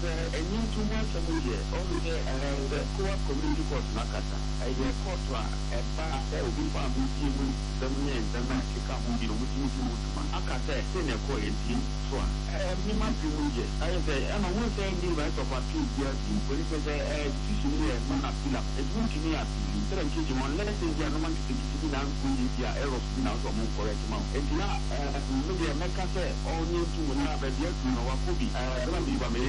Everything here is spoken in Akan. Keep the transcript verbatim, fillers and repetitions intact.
any too much of it, only the co-op community court Nakata. I hear court a bar will be found with you, the men, the Mexican who be with you. Akata, senior coin, so I must be with you. I say, I'm a one saying the right of a few years in political teaching, Manapilla, a good to me at the teaching on less than the romantic city now, India, Aerospin out of more correct amount. And now, maybe a Mecca say, all need to have a dear to know what could be.